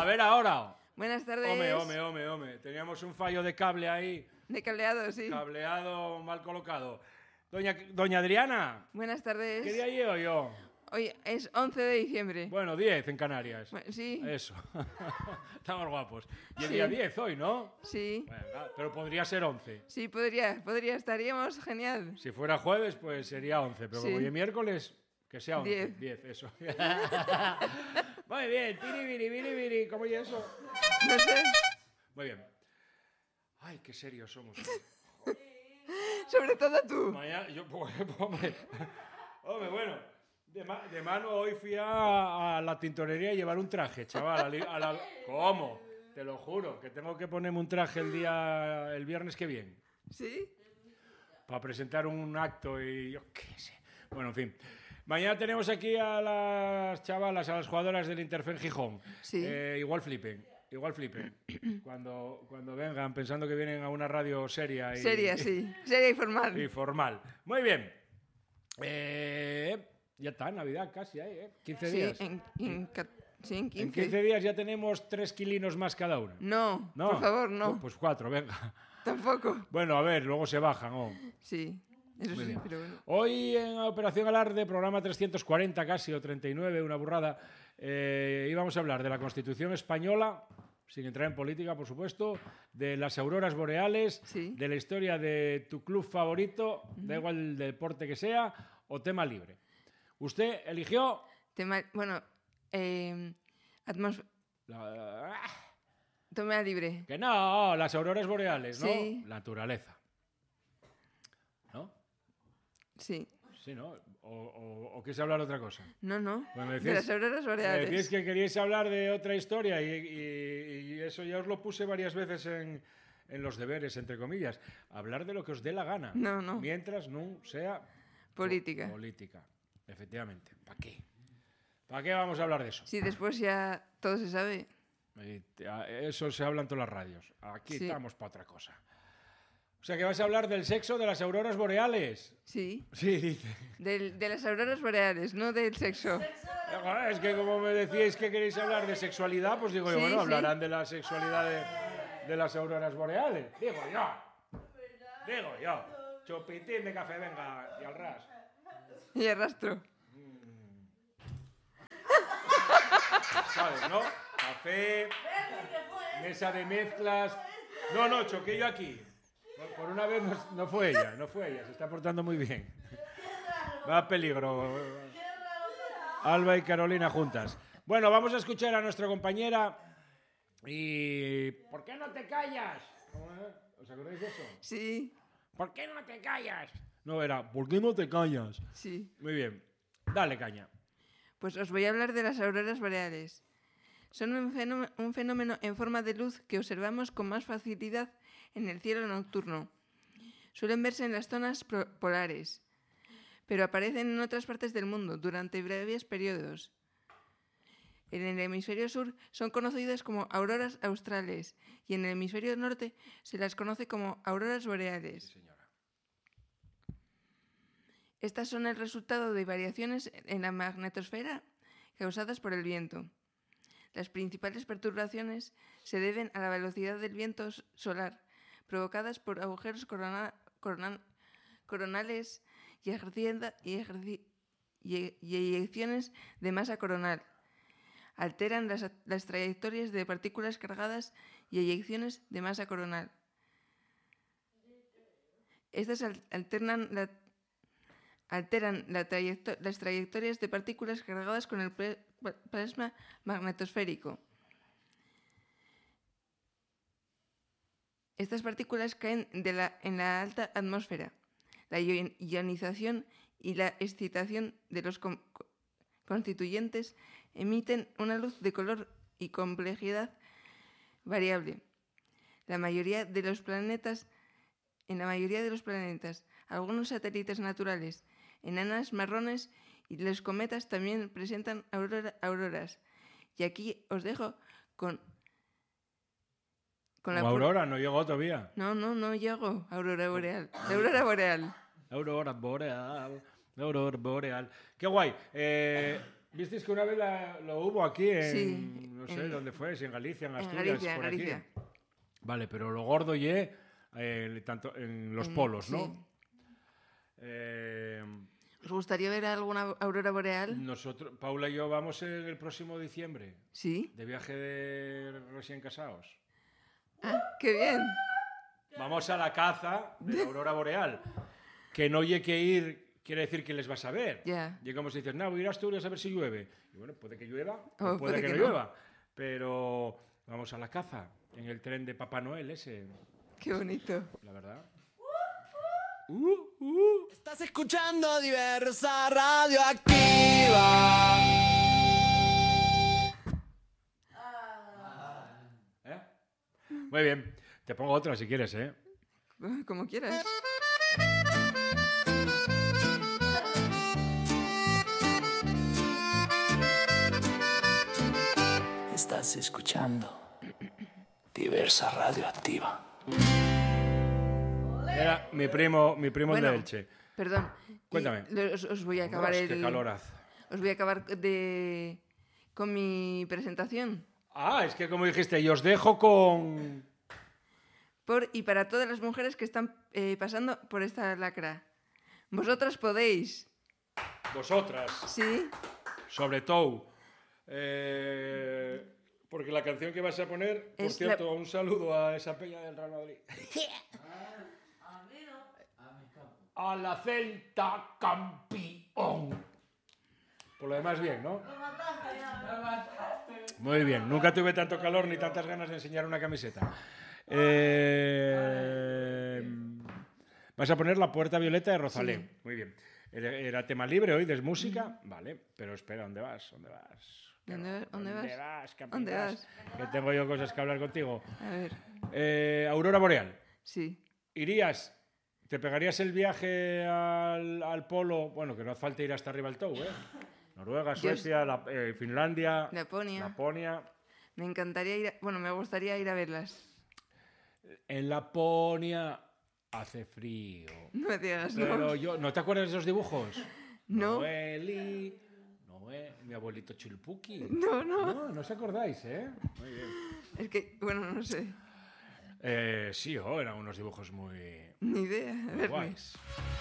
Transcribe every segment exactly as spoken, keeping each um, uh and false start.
A ver ahora. Buenas tardes. Home, home, home, home. Teníamos un fallo de cable ahí. De cableado, sí. Cableado mal colocado. Doña, doña Adriana. Buenas tardes. ¿Qué día llevo yo? Hoy es once de diciembre. Bueno, diez en Canarias. Bueno, sí. Eso. Estamos guapos. Y el Sí. día diez hoy, ¿no? Sí. Venga, pero podría ser once. Sí, podría, podría, estaríamos genial. Si fuera jueves, pues sería once. Pero Sí. como hoy es miércoles, que sea once. Diez. diez, eso. Muy bien. Piri, biri, biri, biri. ¿Cómo es eso? No sé. Muy bien. Ay, qué serios somos. Sobre todo tú. Mañana, yo, pues, hombre, hombre, bueno, de, ma- de mano hoy fui a, a la tintorería a llevar un traje, chaval. a li- a la- ¿Cómo? Te lo juro, que tengo que ponerme un traje el día, el viernes que viene, ¿Sí? para presentar un acto y yo qué sé. Bueno, en fin. Mañana tenemos aquí a las chavalas, a las jugadoras del Interfen Gijón. Sí. Eh, igual flipen, igual flipen. Cuando, cuando vengan pensando que vienen a una radio seria y... Seria, sí. Seria y formal. Y formal. Muy bien. Eh, ya está, Navidad casi, ¿eh? quince Sí, días. en, en, ca- sí, en quince. En quince días ya tenemos tres kilinos más cada uno. No, No, por favor, no. Pues cuatro, venga. Tampoco. Bueno, a ver, luego se bajan. Oh. Sí, eso Muy sí, bien. pero bueno. Hoy en Operación Alarde, programa trescientos cuarenta casi, o treinta y nueve, una burrada, eh, íbamos a hablar de la Constitución española, sin entrar en política, por supuesto, de las auroras boreales, Sí. de la historia de tu club favorito, da igual el deporte que sea, o tema libre. Usted eligió... Tema, bueno, eh, atmos- la- toma libre. Que no, las auroras boreales, ¿no? Sí. Naturaleza. ¿No? Sí. Sí, ¿no? O, o, o quieres hablar de otra cosa. No, no. Pues me de decías- las auroras Me boreales. decís que queríais hablar de otra historia y, y- y eso ya os lo puse varias veces en, en los deberes, entre comillas. Hablar de lo que os dé la gana. No, no. Mientras no sea Política. po- política. Efectivamente. ¿Para qué? ¿Para qué vamos a hablar de eso? Sí, después ya todo se sabe. Eh, te- a- Eso se habla en todas las radios. Aquí Sí. estamos para otra cosa. O sea que vas a hablar del sexo de las auroras boreales. Sí. Sí, dice. Del- de las auroras boreales, no del sexo. Es que como me decíais que queréis hablar de sexualidad, pues digo yo, Sí, bueno, sí. hablarán de la sexualidad de, de las auroras boreales. Digo yo. Digo yo. Chupitín de café, venga, y al ras. Y arrastro. ¿Sabes, no? Café, mesa de mezclas. No, no, choqué yo aquí. Por, por una vez no, no fue ella, no fue ella, se está portando muy bien. Va a peligro. Alba y Carolina juntas. Bueno, vamos a escuchar a nuestra compañera y... ¿Por qué no te callas? ¿Cómo es? ¿Os acordáis de eso? Sí, ¿Por qué no te callas? No, era ¿por qué no te callas? sí. Muy bien. Dale caña. Pues os voy a hablar de las auroras boreales. Son un fenómeno, un fenómeno en forma de luz que observamos con más facilidad en el cielo nocturno. Suelen verse en las zonas pro- polares, pero aparecen en otras partes del mundo durante breves periodos. En el hemisferio sur son conocidas como auroras australes y en el hemisferio norte se las conoce como auroras boreales. Señora. Estas son el resultado de variaciones en la magnetosfera causadas por el viento. Las principales perturbaciones se deben a la velocidad del viento s- solar, provocadas por agujeros corona- corona- coronales y, ejercienda- y, ejerci- y e- y eyecciones de masa coronal. Alteran las, a- las trayectorias de partículas cargadas y eyecciones de masa coronal. Estas al- alternan la alteran la trayecto- las trayectorias de partículas cargadas con el ple- pla- plasma magnetosférico. Estas partículas caen de la- en la alta atmósfera. La ion- ionización y la excitación de los com- co- constituyentes emiten una luz de color y complejidad variable. La mayoría de los planetas, en la mayoría de los planetas, algunos satélites naturales, enanas marrones y los cometas también presentan aurora- auroras. Y aquí os dejo con... con Como pu- Aurora, no llegó todavía. No, no, no llego. Aurora boreal. La aurora boreal. Aurora boreal. Aurora boreal. Qué guay. Eh, ¿Visteis que una vez la- lo hubo aquí en... Sí, no sé en- dónde fue, si en Galicia, en en Asturias, Galicia, por Galicia. aquí? Vale, pero lo gordo ye eh, tanto en los En- polos, ¿no? sí. Eh, ¿Os gustaría ver alguna aurora boreal? nosotros, Paula y yo vamos en el próximo diciembre Sí. de viaje de recién casados. Ah, qué bien. Vamos a la caza de la aurora boreal. Que no hay que ir, quiere decir que les vas a ver. Ya. Y como si dices, no, voy a ir a Asturias a ver si llueve. Y bueno, puede que llueva, o O puede, puede que, que no no. llueva. Pero vamos a la caza en el tren de Papá Noel ese, Qué bonito. la verdad. Uh, uh. Estás escuchando Diversa Radioactiva. ¿Eh? Muy bien. Te pongo otra si quieres, ¿eh? Como quieras. Estás escuchando Diversa Radioactiva. Era mi primo, mi primo el Bueno, de Elche. Perdón. Cuéntame. Y Os, os voy a acabar Ostras, el... qué calor hace. Os voy a acabar de... con mi presentación. Ah, es que como dijiste, y os dejo con... Por y para todas las mujeres que están eh, pasando por esta lacra. Vosotras podéis. Vosotras, Sí. sobre todo. Eh, porque la canción que vas a poner, por Es cierto, la- un saludo a esa peña del Real Madrid. A la Celta campeón. Por lo demás, bien, ¿no? Muy bien. Nunca tuve tanto calor ni tantas ganas de enseñar una camiseta. Eh, vas a poner La Puerta Violeta de Rosalén. Sí. Muy bien. Era, era tema libre hoy, de música. Vale, pero espera, ¿dónde vas? ¿Dónde vas? ¿Dónde va- dónde vas? capi, ¿Dónde vas? Que tengo yo cosas que hablar contigo. A ver. Eh, Aurora Boreal. Sí. ¿Irías? ¿Te pegarías el viaje al, al polo? Bueno, que no hace falta ir hasta arriba al Tou, ¿eh? Noruega, Suecia, la- eh, Finlandia, Laponia. Laponia. Me encantaría ir a... Bueno, me gustaría ir a verlas. En Laponia hace frío. No me digas, ¿no? Pero yo, ¿no te acuerdas de esos dibujos? No. Noeli, Noé, mi abuelito Chulpuki. No, no. No, no os acordáis, ¿eh? Muy bien. Es que, bueno, no sé. Eh, sí, oh, eran unos dibujos muy, Ni idea. A muy ver, guays.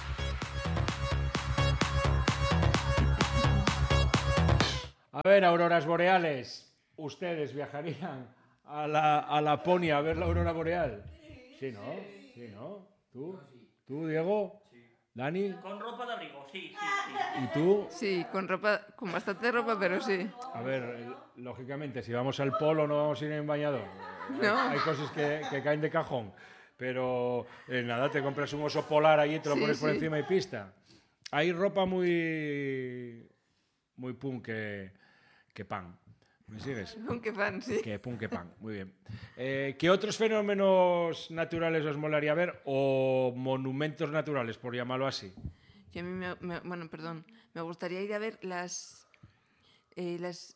A ver, auroras boreales, ¿ustedes viajarían a la, a Laponia a ver la aurora boreal? Sí, ¿no? Sí, ¿no? ¿Tú? ¿Tú, Diego? ¿Dani? Con ropa de abrigo, sí, sí, sí. ¿Y tú? Sí, con ropa, con bastante ropa, pero sí. A ver, eh, lógicamente, si vamos al polo no vamos a ir en bañador. No. Hay cosas que, que caen de cajón. Pero eh, nada, te compras un oso polar ahí y te lo Sí, pones por sí. encima y pista. Hay ropa muy muy punk que, que pan. ¿Me sigues? Aunque fan, sí. Que punk que pan. Muy bien. Eh, ¿Qué otros fenómenos naturales os molaría ver o monumentos naturales, por llamarlo así? Yo a mí me, me- bueno, perdón. Me gustaría ir a ver las... eh, las...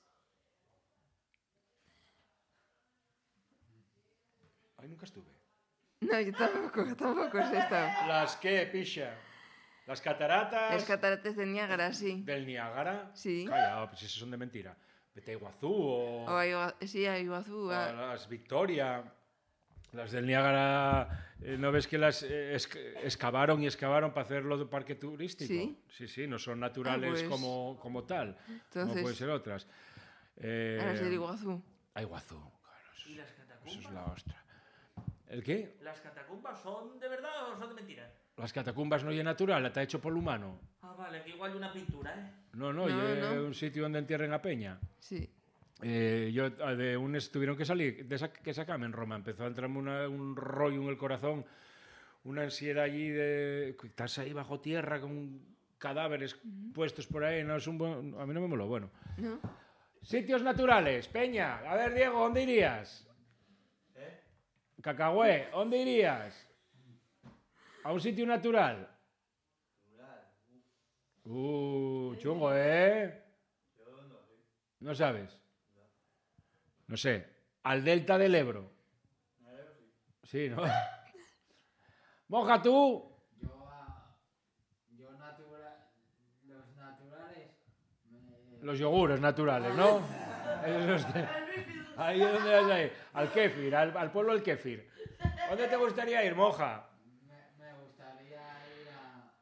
Ay, nunca estuve. No, yo tampoco, tampoco he estado. ¿Las qué, picha? ¿Las cataratas? Las cataratas de Niágara, sí. ¿Del Niágara? Sí. Calla, pues esos son de mentira. Vete a Iguazú o, O a Igua- sí, a Iguazú. o a- a las Victoria. Las del Niágara, eh, ¿no ves que las eh, esc- excavaron y excavaron para hacerlo de parque turístico? Sí. Sí, sí, no son naturales Ah, pues, como, como tal. Como entonces- pueden ser otras. Eh, a las de Iguazú. a Iguazú, claro. Eso, ¿Y las eso catacumbas? es la ostra. ¿El qué? ¿Las catacumbas son de verdad o son de mentira? Las catacumbas no es natural, está hecho por el humano. Ah, vale, que igual de una pintura, ¿eh? No, no, No, y es no. un sitio donde entierren a peña. Sí. Eh, yo ah, de un es- tuvieron que salir de esa, que sacame en Roma. Empezó a entrarme una- un rollo en el corazón, una ansiedad allí de que estás ahí bajo tierra con cadáveres puestos por ahí. No es un buen- a mí no me moló. Bueno, ¿No? sitios naturales, Peña. A ver, Diego, ¿dónde irías? ¿Eh? Cacahué, ¿dónde irías? A un sitio natural. Uh, chungo, ¿eh? ¿No sabes? No sé. Al delta del Ebro. Sí, ¿no? Moja tú. Yo, a- yo natura- los naturales me, Los yogures naturales, ¿no? Esos que- Ahí es donde vas a ir. Al kéfir, al, al pueblo del kéfir. ¿Dónde te gustaría ir, monja? Me, me gustaría ir a...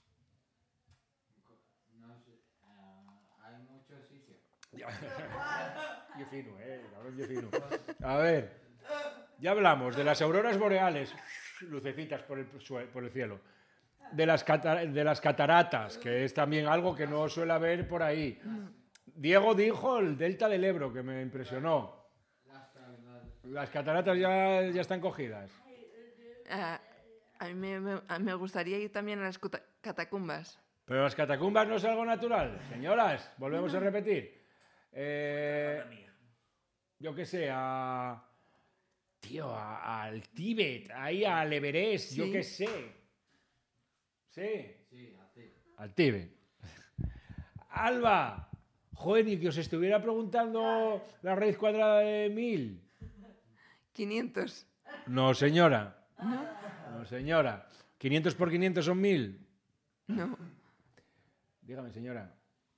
No sé, a- hay muchos sitios. Yo fino, eh, cabrón, yo fino. A ver, ya hablamos de las auroras boreales, lucecitas por el, sue- por el cielo. De las, cata- de las cataratas, que es también algo que no suele haber por ahí. Diego dijo el delta del Ebro, que me impresionó. Las cataratas ya, ya están cogidas. Ah, a mí me, me- a- me gustaría ir también a las cota- catacumbas. Pero las catacumbas no es algo natural. Señoras, volvemos a repetir. Eh, Madre mía. yo qué sé, a... Tío, a- al Tíbet, ahí al Everest, yo Sí. qué sé. Sí, Sí, así. al Tíbet. Alba, joder, y que os estuviera preguntando la raíz cuadrada de mil. quinientos. No, señora. No, señora. ¿quinientos por quinientos son mil? No. Dígame, señora.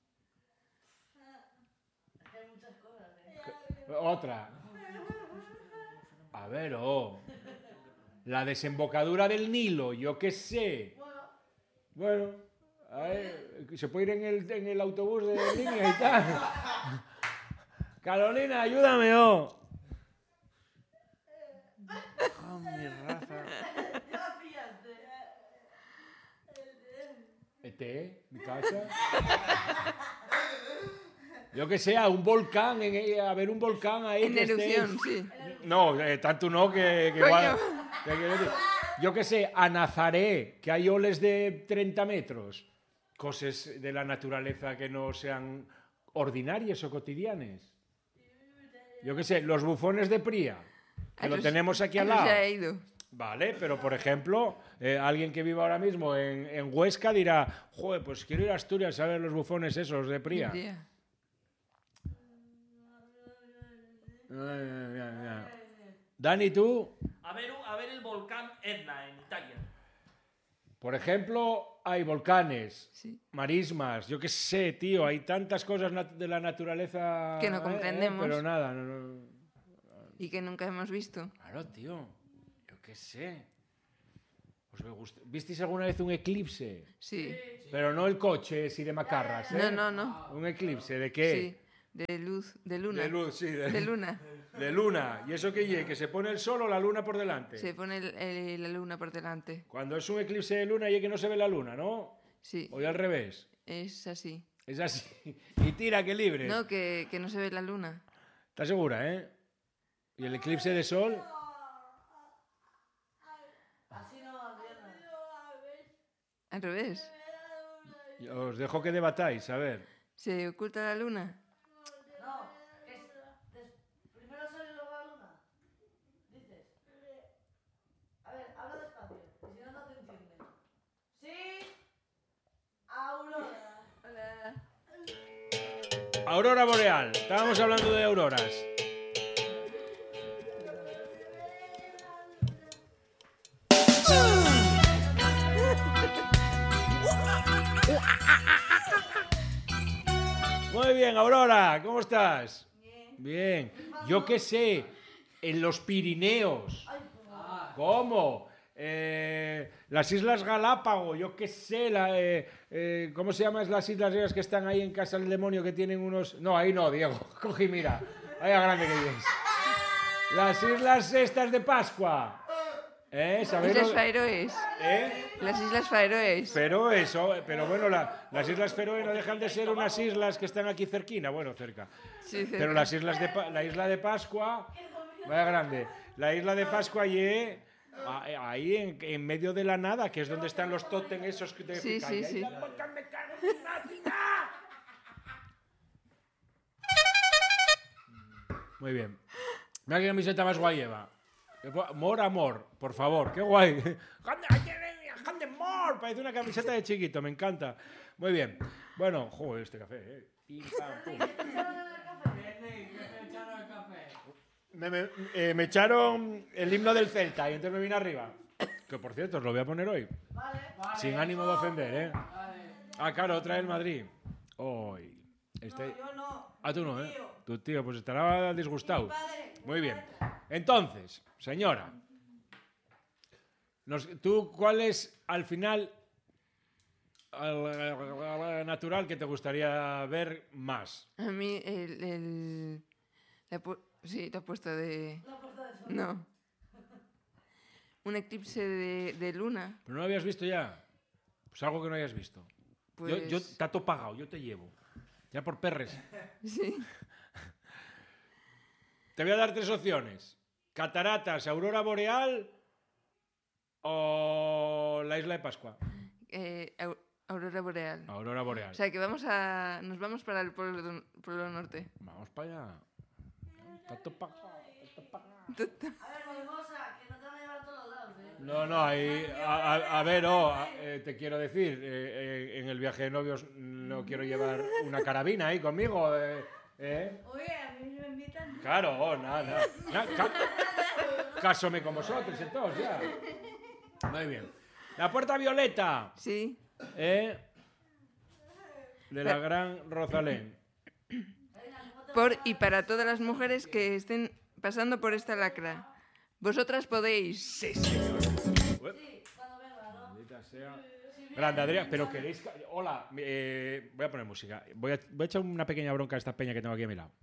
Otra. A ver, oh. La desembocadura del Nilo, yo qué sé. Bueno, a ver, se puede ir en el, en el autobús de línea y tal. Carolina, ayúdame, oh. Oh, mi raza. ¿Este? ¿Mi casa? Yo que sé, a un volcán, en, a ver un volcán ahí. En que esté- erupción, sí. No, eh, tanto no que, que Coño. igual- que- que- yo que sé, a Nazaré, que hay oles de treinta metros. Cosas de la naturaleza que no sean ordinarias o cotidianas. Yo que sé, los bufones de Pría, que A lo esos- tenemos aquí a al esos lado. ya he ido. Vale, pero por ejemplo, eh, alguien que viva ahora mismo en, en Huesca dirá, joder, pues quiero ir a Asturias a ver los bufones esos de Pría. Diría. Ay, ay, ay, ay. Dani, tú, A ver, un- a ver el volcán Etna en Italia. por ejemplo, hay volcanes, Sí. marismas, yo qué sé, tío, hay tantas cosas nat- de la naturaleza Que no eh, eh, comprendemos. pero nada, no, no. Y que nunca hemos visto. Claro, tío, yo qué sé. ¿Os me gust- ¿Visteis alguna vez un eclipse? Sí. Pero no el coche, si de macarras, ¿eh? No, no, no. ¿Un eclipse de qué? Sí. De luz, de luna. De luz, sí, de, De luna. de luna. ¿Y eso qué lle? ¿Que se pone el sol o la luna por delante? Se pone el- el- la luna por delante. Cuando es un eclipse de luna y que no se ve la luna, ¿no? Sí. O al revés. Es así. Es así. Y tira, que libre. No, que, que no se ve la luna. ¿Estás segura, eh? ¿Y el eclipse de sol? Al revés. Os dejo que debatáis, a ver. ¿Se oculta la luna? No, es des- primero sale y luego la luna. Dices. A ver, habla despacio, que si no, no te entienden. Sí, Aurora. Hola. Aurora boreal. Estábamos hablando de auroras. Muy bien, Aurora, ¿cómo estás? Bien. Yo qué sé, en los Pirineos. ¿Cómo? Eh, las Islas Galápagos, yo qué sé, la, eh, eh, ¿cómo se llaman las islas esas que están ahí en Casa del Demonio que tienen unos... No, ahí no, Diego, coge y mira, ahí a grande que vienes. Las islas estas de Pascua. ¿Eh? ¿Sabéis Islas lo- Faroes. ¿Eh? Las Islas Faroes. Feroe, so- pero bueno, la- las Islas Feroe no dejan de ser unas islas que están aquí cerquina, bueno, cerca. Sí, cerca. Pero las islas de Pa- la isla de Pascua, vaya grande, la isla de Pascua allí, a- ahí en, en medio de la nada, que es donde están los tótem esos que te Sí, pican, sí, y ahí sí. la boca me cago en mi máquina. Muy bien. Mira qué camiseta más guay lleva. More amor, por favor, qué guay. Hande more, parece una camiseta de chiquito, me encanta. Muy bien. Bueno, joder, este café, eh. Pim, pam, pum. Me, me- eh, me echaron el himno del Celta y entonces me vine arriba. Que por cierto, os lo voy a poner hoy. Sin ánimo de ofender, ¿eh? Ah, claro, otra del Madrid. Hoy. Este... No, yo no. Ah, tú no, Mi ¿eh? tío. Tu tío, pues estará disgustado. Mi padre. Muy bien. Entonces, señora, nos- ¿tú cuál es al final el natural que te gustaría ver más? A mí el... el la pu- sí, la puesta de... La puesta de sol. No. Un eclipse de, de luna. ¿Pero no lo habías visto ya? Pues algo que no hayas visto. Pues... Yo, yo está todo pagado, yo te llevo. Ya por perres. Sí. Te voy a dar tres opciones. Cataratas, aurora boreal o la isla de Pascua. Eh, au- aurora boreal. Aurora boreal. O sea que vamos a... Nos vamos para el polo, do- polo norte. Vamos para allá. Está todo pagado. A ver, mariposa, que no te van a llevar a todos lados, ¿eh? No, no, ahí, a, a- a ver, oh, a- eh, te quiero decir, eh, eh, en el viaje de novios no quiero llevar una carabina ahí conmigo. Eh, eh. Oye, a mí me invitan. Claro, oh, nada, nada. Na- ca- cásome con vosotros entonces, ya. Muy bien. La puerta violeta, Sí. ¿eh? De la gran Rosalén. Por y para todas las mujeres que estén pasando por esta lacra. Vosotras podéis. Sí, señor. Uep. Sí, cuando venga, ¿no? Maldita sea. Grande, Adrián, pero queréis... ca- Hola, eh, voy a poner música. Voy a, voy a echar una pequeña bronca a esta peña que tengo aquí a mi lado.